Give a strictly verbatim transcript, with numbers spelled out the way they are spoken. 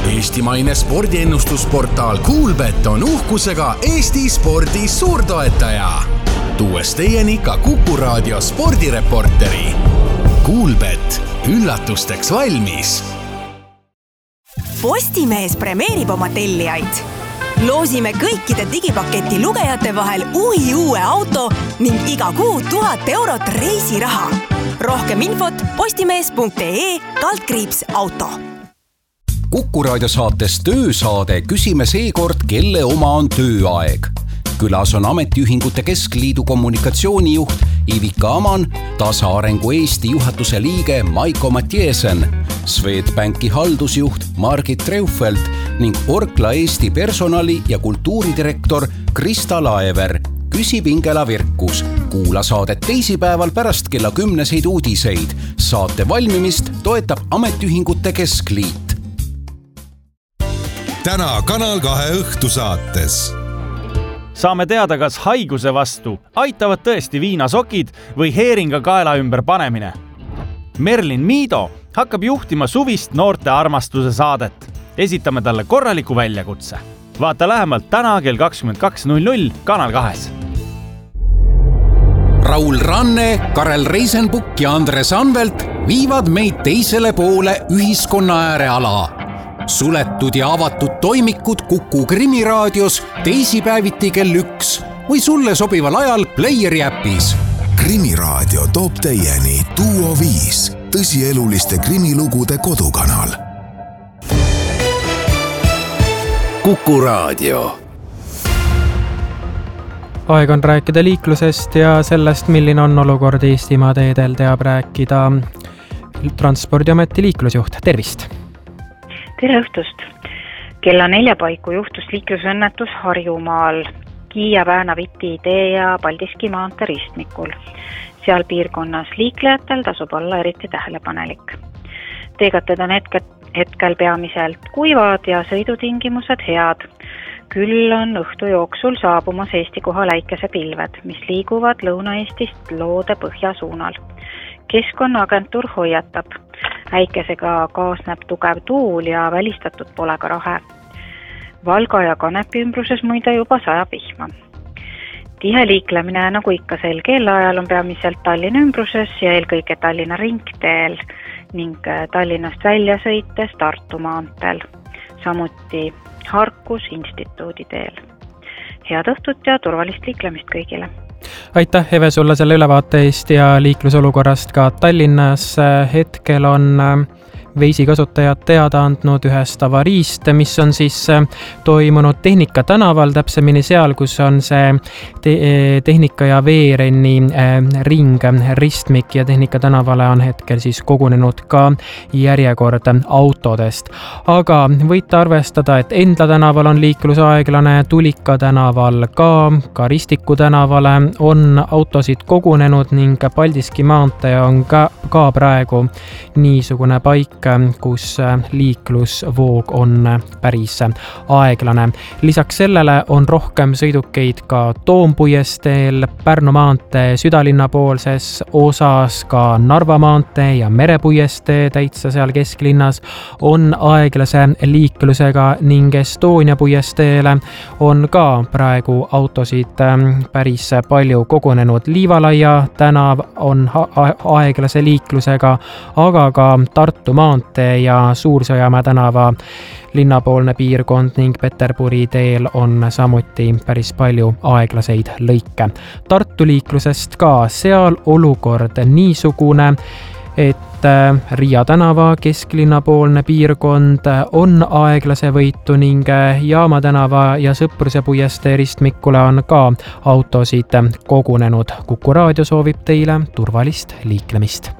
Eestimaine spordiennustusportaal Kuulbet on uhkusega Eesti spordi suurtoetaja. Tuues teieni ka Kuku Raadio spordireporteri. Kuulbet, üllatusteks valmis. Postimees premeerib oma tellijaid. Loosime kõikide digipaketi lugejate vahel uhi uue auto ning iga kuu tuhat eurot reisiraha. Rohkem infot postimees punkt ee kaldkriips auto. Kuku Raadio saates töösaade küsime seekord, kelle oma on tööaeg. Külas on Ametiühingute Keskliidu kommunikatsioonijuht Ivika Aman, Tasaarengu Eesti juhatuse liige Maiko Mattiesen, Swedbanki haldusjuht Margit Treufelt ning Orkla Eesti personali- ja kultuuridirektor Krista Laever. Küsib Ingela Virkus. Kuula saadet teisipäeval pärast kella kümneseid uudiseid. Saate valmimist toetab Ametiühingute Keskliit. Täna Kanal kahe õhtusaates. Saame teada, kas haiguse vastu aitavad tõesti viinasokid või heeringa kaela ümber panemine. Merlin Miido hakkab juhtima suvist noorte armastuse saadet. Esitame talle korraliku väljakutse. Vaata lähemalt täna kell kakskümmend kaks null null Kanal kahes. Raul Ranne, Karel Reisenbuk ja Andres Anvelt viivad meid teisele poole ühiskonna ääreala. Suletud ja avatud toimikud Kuku Krimiraadios teisipäeviti kell üks või sulle sobival ajal Playeri äpis. Krimiraadio toob teieni Duo viis, tõsieluliste krimilugude kodukanal. Kuku Raadio. Aeg on rääkida liiklusest ja sellest, milline on olukord Eestimaa teedel, teab rääkida Transpordiameti liiklusjuht. Tervist! Tere õhtust! Kella nelja paiku juhtus liiklusõnnetus Harjumaal, Kiia-Vääna-Viti tee ja Paldiski maantee ristmikul. Seal piirkonnas liiklejatel tasub olla eriti tähelepanelik. Teekated on hetkel, hetkel peamiselt kuivad ja sõidutingimused head. Küll on õhtu jooksul saabumas Eesti koha läikesepilved, mis liiguvad Lõuna-Eestist Loode põhja suunal. Keskkonnaagentuur hoiatab. Äikesega kaasneb tugev tuul ja välistatud pole ka rahe. Valga ja Kanepi ümbruses muide juba saja vihma. Tihe liiklemine nagu ikka sel kellaajal on peamiselt Tallinna ümbruses ja eelkõige Tallinna ringteel ning Tallinnast välja sõites Tartu maanteel. Samuti Harkus instituudi teel. Head õhtut ja turvalist liiklemist kõigile. Aitäh, Eve, sulle selle ülevaate eest ja liiklusolukorrast ka Tallinnas. Hetkel on Veisi kasutajad teada andnud ühest avariist, mis on siis toimunud Tehnika tänaval, täpsemini seal, kus on see te- Tehnika ja Veerenni ring ristmik ja Tehnika tänavale on hetkel siis kogunenud ka järjekord autodest. Aga võite arvestada, et Endla tänaval on liiklusaeglane, Tulika tänaval ka, ka Ristiku tänavale on autosid kogunenud ning Paldiski maantee on ka, ka praegu niisugune paik, kus liiklusvoog on päris aeglane. Lisaks sellele on rohkem sõidukeid ka Toompuiesteel, Pärnu maantee südalinna poolses osas, ka Narva maantee ja Merepuiestee täitsa seal kesklinnas on aeglase liiklusega ning Estonia puiesteele on ka praegu autosid päris palju kogunenud. Liivalaia tänav on aeglase liiklusega, aga ka Tartu maantee ja Suur-Sõjamäe tänava linnapoolne piirkond ning Peterburi teel on samuti päris palju aeglaseid lõike. Tartu liiklusest ka seal olukord niisugune, et Riia tänava kesklinnapoolne piirkond on aeglase võitu ning Jaama tänava ja Sõpruse puiestee ristmikule on ka autosid kogunenud. Kuku Raadio soovib teile turvalist liiklemist.